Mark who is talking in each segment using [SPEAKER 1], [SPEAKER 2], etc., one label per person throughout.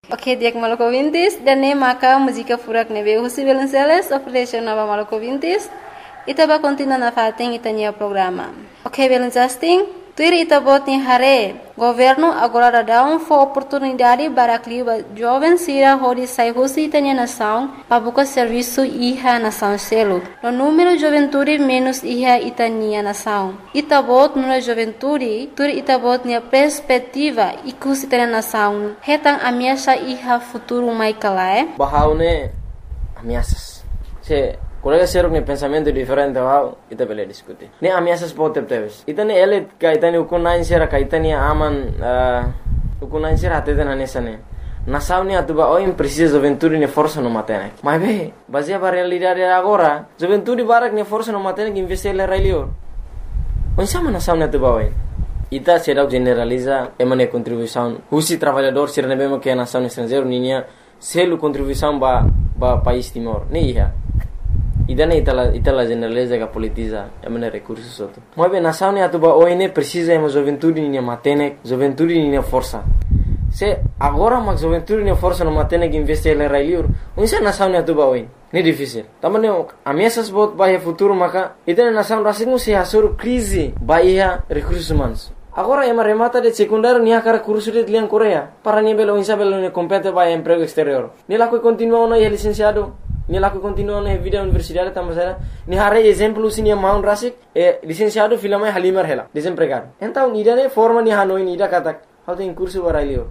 [SPEAKER 1] Ok, dia maluco vintis, dan ne maka música furak nebe Husi Belenceles, operation nova maluco vintis, itaba continua na fating itania programa. Ok, Belencasting, tuir itabot ni hare, governo agora dá oportunidade para que jovem sira hori sai Husi itania nação, para buscar serviço iha nação selo. No número juventude menos iha itania nação. Itabot no juventude, tuir itabot ni perspectiva ikus itania nação. Hetang ameaça iha futuro mai kalae.
[SPEAKER 2] Bahaune ameaças. Se colega serok ni pensamento diferente bahau ita bele diskuti. Ni ameaças pode teves. Itani ele kaitani ukunain sera kaitani aman ukunain sera atedena nesane. Nação ni atuba oim precisa juventude ni força no matene. Mas be, baseia para realidade agora, juventude barak ni força no matene que investir le railio. Onsama nação ni atuba oim. Ita será generaliza emane contribuição. Husi trabalhador ser nebemo que a nação estrangeiro ninya selo contribuição ba país Timor. Ni iha. Idana itala generaliza que politiza emane recursos outro. Mas bem nação ni atuba oine precisa ema juventude ni matene, juventude ni força. Se agora mas juventude ni força no matene que investir le railio. Onsa nação ni atuba oine. Ni difícil. Também ameaças bot bahia futuro maka itana nação rasing se hasur crise bahia recursos humanos. Agora ema remata de secundário ni akara curso de liang Coreia para ni belo insa belo ni compete bahia emprego exterior. Ni laku continua no licenciado. Ni laku continua na vida universidade também ni hare exemplo sini maun rasik licenciado filama halimar hela desempregado. Então ni dane forma ni hanoi ni da katak how tem curso barailio.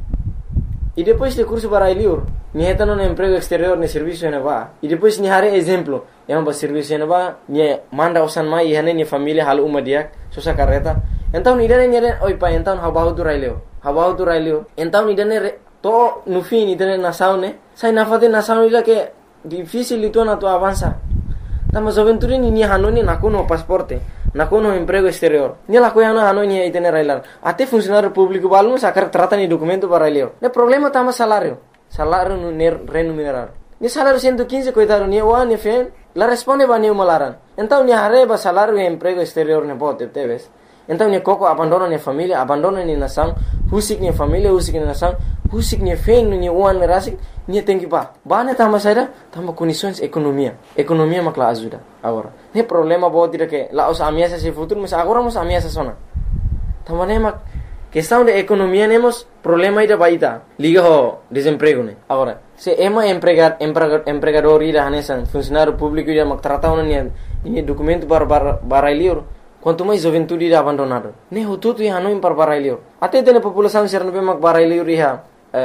[SPEAKER 2] E depois de curso barailio ni heta no emprego exterior ni serviço na va. E depois ni hare exemplo ba serviço na va ni manda usan mai hane ni família hal umadiak sosa carreta. Então ni dane oi pa então habahu tu railio. Então ni dane to no fim ni dane nação ne sai na fate nação ila que difícil itu na tu avança. Tama juventude ni hanoni nakuno pasporte, nakuno emprego exterior. Ni la coiana hanoni ai tener railar. Até funcionário público balno sacar trata ni documento para railio. Ne problema tama salário no remunerado. Ni salário 115 coitado ni wa ni fen, la responde ba ni malaran. Então ni arreba salário e emprego exterior ne bote teves. Então ni coco abandona ni família, abandona ni nação, husik ni família, husik ni nação, husik ni fen ni uan rasik. Ni tem que ba tama saida tama condições economia makla ajuda agora ne problema bo tira que lá os ameaças se futuro mas agora os ameaças sona tama ne mak questão de economia nemos problema ida baita liga ho desemprego ne agora se ema empregador ida hanesan funcionário público ida mak trata ni documento para lior quanto mais juventude ida abandonado ne hututu ya no para lior até tem população ser no mak para lior iha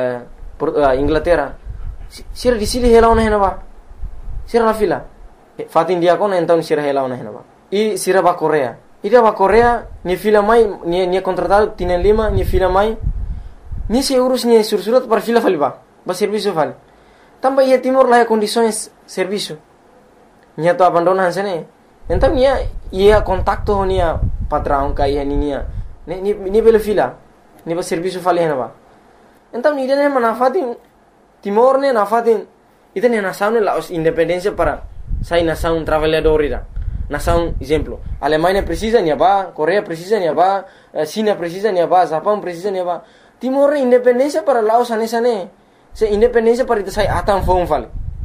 [SPEAKER 2] Inglaterra sira di sini hela ona henaba sira la fila fatin dia kon então sira hela ona henaba e sira ba Coreia ida ba Coreia ni fila mai ni contratado tienen lima ni fila mai ni se urus ni sursurat para fila faliba ba serviço fal tamba ia Timor la condições serviço ni to abandona hansene então ia contacto nia patrão ka ia ni belo fila ni ba serviço fal henaba então ni dene manafatin Timor ne nafatin ita ne nação ne la independência para sai nação trabalhador ira nação exemplo Alemanha precisa ni ba Coreia precisa ni ba China precisa ni ba Japão precisa ni ba Timor independência para Laos anesane se independência para ita sai atan fon fal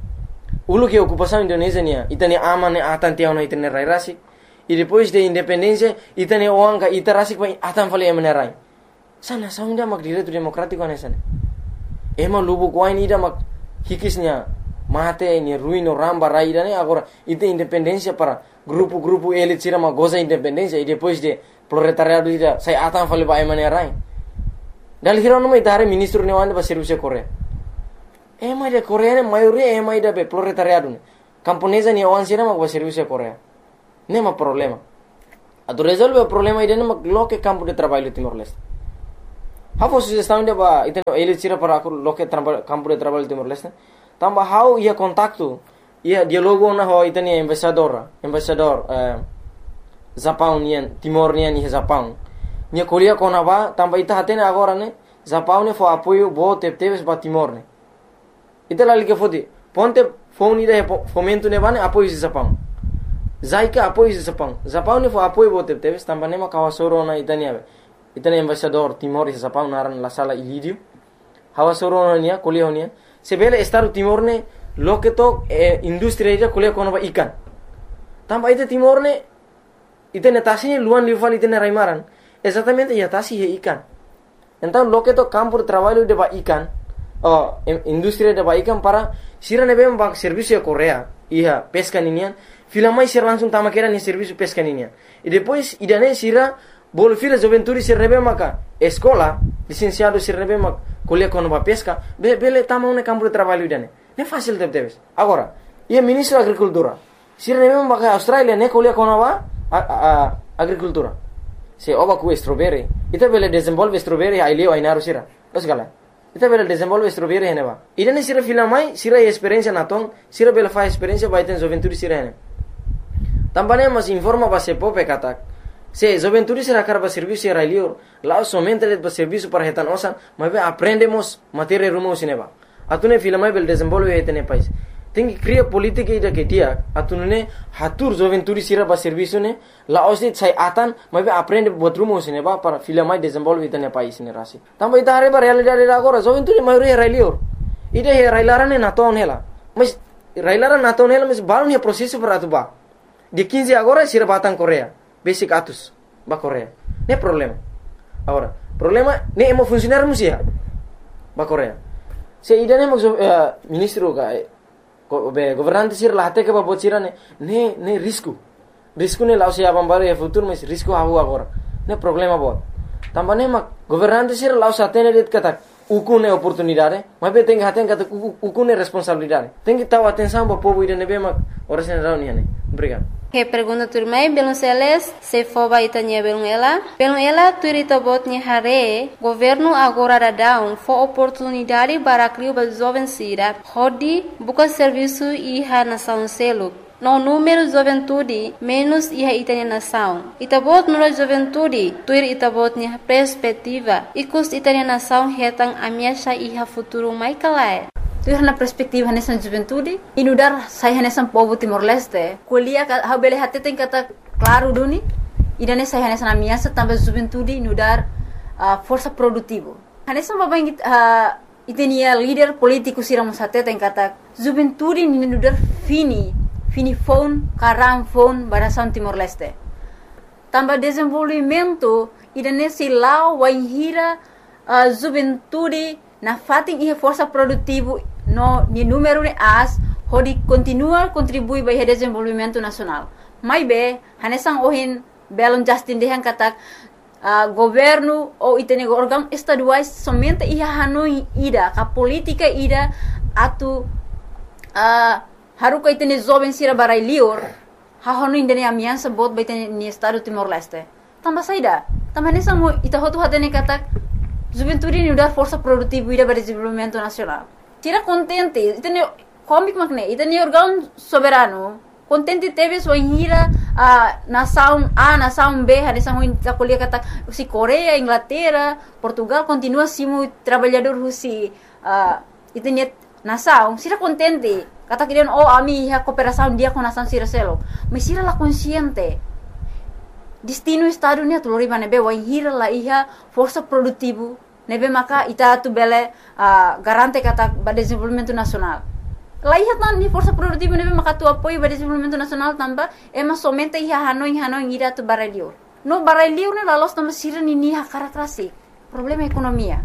[SPEAKER 2] ulu que ocupação Indonésia ni ita ne ama ne atan tiao na ita ne rairasi e depois de independência ita ne oanga ita rasi pa atan fal emenerai sa nação dia mak direito democrático anesane ema lubu kuain ida mak hikisnya mate ni ruino ramba raida ne agora ite independência para grupo elit sira ma goza independência e depois de proletariado ida sai atan fale ba emane rai dal hirono mai dare ministro ne wande ba serviço Coreia ema de Coreia ne maioria ema ida be proletariado ne camponesa ni wan sira ma ba serviço Coreia ne ma problema ado resolve o problema ida ne ma loke campo de trabalho Timor-Leste. How sugestão de ba iten ele tira para aku loke campo de trabalho Timor-Leste. Tamba how ia contacto ia dialogo na ho iten embaixador Japão nian Timor nian ni Japão. Nia kolia kona ba tamba ita hatene agora ne Japão ne fo apoio bo teves ba Timor ne. Ita lali ke fodi ponte phone ida fomento ne bane apoio Japão. Zaika apoio Japão. Japão ne fo apoio bo teves tamba ne ma kawasoro na itania. Itane embaixador Timor e Japão naran la sala Ilírio. hawa soro nia kuliah nia sebele Estado Timor ne loke to industri ida kuliah kono ba ikan tamba ite Timor ne ite netasi luan lival ite ne raimaran exatamente ya tasi he ikan então loke to campo de trabalho de ba ikan industri de ba ikan para sira ne bem ba serviço Korea ia pesca ninian filamai sira langsung tama kera ni serviço pesca ninian e depois idane sira bol fila juventude se rebe maka escola licenciado se rebe mak kuliah kono ba pesca bele tama un campo de trabalho idane ne fácil debes agora ia ministro agricultura sira rebe maka Australia ne kuliah kono ba agricultura se oba ku strawberry ita bele desenvolve strawberry ai leo ai naru sira osgala ita bele desenvolve strawberry hene ba idane sira filamai sira experiência natong sira bele fa experiência ba iten juventude sira hene tambane mas informa ba se pope katak se juventude será carba serviço era lior lá somente le serviço para retan osan mas aprendemos matéria rumo sineba atune filamai bel desenvolve etene país tem que criar política ida que dia atune hatur juventude será ba serviço ne lá osit sai atan mas aprende buat rumo sineba para filamai desenvolve etene país ne rasi tamba ita hare ba realidade agora juventude maioria era lior ida era ilarane naton hela mas railaran naton hela mas balon he processo para atuba de 15 agora será batang Korea basic atus ba Korea ne problema agora problema ne emo funcionar musia ba Korea se ida ne ministro ka governante sir lahate ke ba bocira ne risco ne lao se abam bare futuro mas risco havu agora ne problema bot tambane ma governante sir lao satene det kata ukune oportunidade mas be tem haten kata ukune responsabilidade tem que tahu atenção ba povo ida ne be ma orasen rauni ne obrigado.
[SPEAKER 1] Que pergunta turmai belum seles se foba itanya belum ela turita botnya hare governo agora dadão fo oportunidade para criar jovem sira hodi buka serviço iha nação selo no número juventude menos iha itanya nação itabot no juventude tuir itabotnya perspectiva ikus itanya nação hetang amiasha iha futuro mai kalai tu na perspektiva nessa juventude inudar sai nessa povo Timor-Leste kuliah ha bele hati tem kata claro duni idane sai nessa amiasa também juventude inudar força produtivo nessa baba itenia líder político siram sate tem kata juventude inudar fini phone karam phone barasan Timor-Leste também desenvolvimento idane silau waihira juventude na fating ia força produtivo no ni número ne as hodi continua contribui para o desenvolvimento nacional mai be hanesang ohin belon Justin dehan katak governo ou itene órgão estaduais somente ia hanoi ida ka política ida atu haruka itene jovem sira barai lior ha hanoi indene amiansa bot baitene ni estado Timor-Leste tamba saida tamba hanesang mo ita hotu hatene katak juventude ni udar força produtiva ida para desenvolvimento nacional tira contente itene comic makne itene órgão soberano contente teve sua hira nação A nação B hanesang mo kuliah kata si Korea Inglaterra Portugal continua simu trabalhador husi itene nação sira contente kata kirian ami ha cooperação dia com nação sira selo mas sira la consciente destino estado ni atulori bane be wai hira la iha força produtivo nebe maka ita tu bele garante kata ba desenvolvimento nacional la iha tan ni força produtivo nebe maka tu apoio ba desenvolvimento nacional tamba ema somente iha hanoi ira tu barelior no barelior ne la los tamba sira ni ha karakrasi problema ekonomia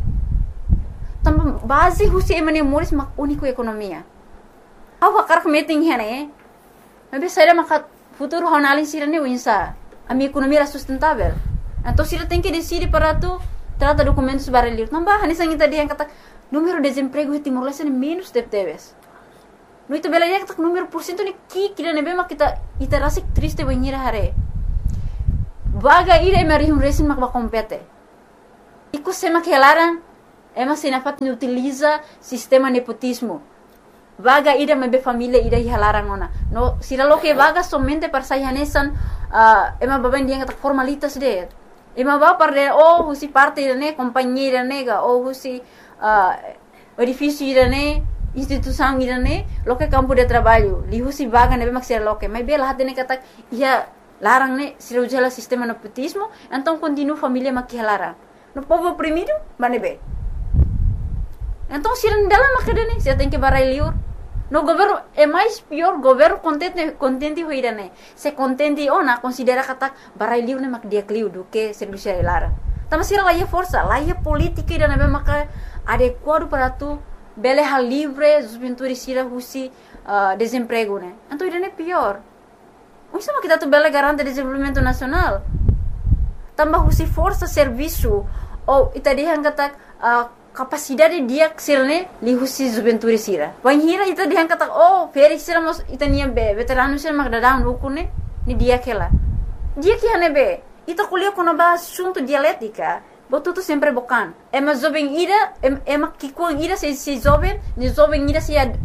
[SPEAKER 1] tamba base husi emane moris mak unico ekonomia awa karak meeting hene nebe saira maka futuro honalin sira ne winsa a minha economia era sustentável. Então, se ela tem que decidir para tu trata documentos barulho, não vai. Nessa gente dia kata número de desemprego em Timor-Leste é menos de teves. No itu bela dia kata número por cento ni kira nebe mak kita iterasi triste banhira hare. Vaga ira mari resin mak compete. Iku sema que elaran ema senafat ni utiliza sistema nepotismo. Vaga ida mebe família ida hilaran ona. No sira lo que vaga somente para sayanesan ema baban dia kata formalitas de. Ema ba parde husi parte ne companhia nega husi edifício ne instituição ne lo que campo de trabalho. Li husi vaga nebe maksira lo que. Mas bela hat ne kata ia larang ne sira ujala sistema nepotismo, então continua família makihalara. No povo oprimido, manebe.
[SPEAKER 3] Então, se não dela macadane, você tem que barai liur. No governo é mais pior, governo contente hoira né. Se contente na considera kata barai liur né mak dia kliu do que serviço lara. Tama sira lá força, lá política ida né maka adequado para tu bele hal livre, juventude sira husi desemprego né. Então ida né pior. Isso mak kita tu bele garante desenvolvimento nacional. Tambah husi força serviço ou ita dia kata capacidade dia ksilne li husi juventude sira. Wanhira ita dia kata feri sira mos ita nia be veterano sira mak dadang ukune ni dia kela. Dia que hane be ita kuliah kono ba assunto dialética. Botu tu sempre bokan. Ema jovem ira ema kikuang ira se jovem, ni jovem ira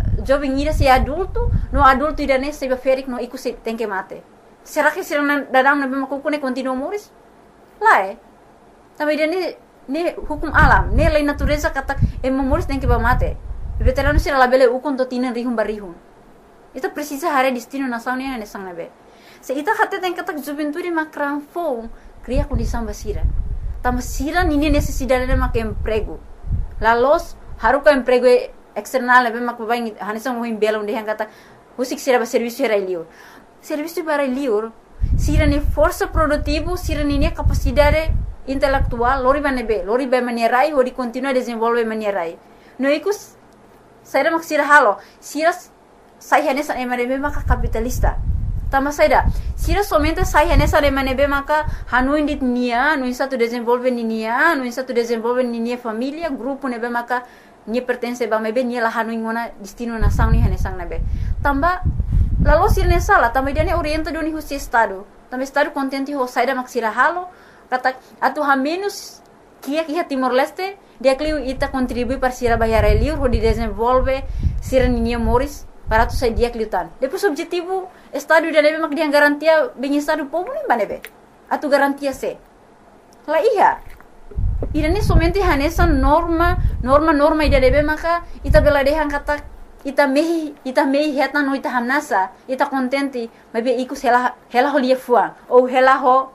[SPEAKER 3] se adulto, no adulto ira ne se ferik no iku se tem que mate. Será que sira dadang na be makukune continua moris? Lá Também ira ne hukum alam, ne lei natureza kata moris tem que ba mate. Veterano sira labele ukun to tinan rihum barihum. Ita precisa hare destino nação ne ne sang nabe. Se ita hate tem kata juventude makran fo cria condição basira. Tama sira nini necessidade de mak emprego. Lalos haruka emprego external be mak baing hanisang mohim bela onde hang kata husik sira ba serviço era liur. Serviço para liur sira ni força produtivo, sira nini capacidade intelectual, lori ba manierai ou de continuar desenvolver manierai. No ikus saira mak sira halo, sira sai hanesa emanebe mak capitalista. Tama saida, sira somente sai hanesa emanebe maka hanuin dit nia, no insa tu desenvolver nia, no insa tu desenvolver nia família, grupo nebe maka nia pertence ba mebe nia la hanuin ngona destino nação ni hanesang nebe. Tamba lalu sira nesa la, tamba dia ne orienta do ni husi estado. Tamba estado contente ho saida mak sira halo, kata atu ha menos kia Timor Leste, dia kliu ita contribui para sira bayar liur ho di desenvolve sira nia moris para tu sai dia kliutan. Depois objetivo estado da nebe mak dia garantia bem estado povo nem banebe. Atu garantia se. La iya. Ira ni somente hanesa norma ida nebe maka ita bela dehan kata ita mehi heta no ita hamnasa, ita contente, mebe ikus hela ho lia fuang ou hela ho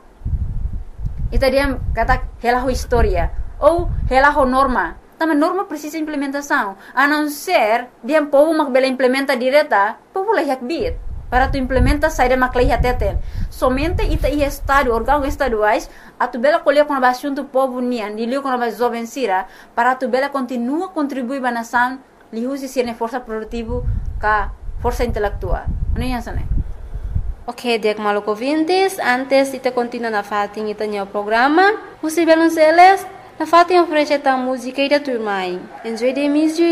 [SPEAKER 3] ita dia kata hela ho historia ou hela ho norma. Tama norma precisa implementação. A não ser dia povo mak bela implementa direta, povo lah yak bit. Para tu implementa saída maklei ateten. Somente ita ia estado, órgão estaduais, a tu bela colher com a assunto povo nian, de liu com a jovem sira, para tu bela continua contribuir para a nação, li usi sirne força produtivo ka força intelectual. Não é assim, né?
[SPEAKER 1] Ok, diak maluco vintes, antes ita continua na fatin ita nyo programa, usi belun seles, na fatin oferece ta música ida turmai. Enjoy the music.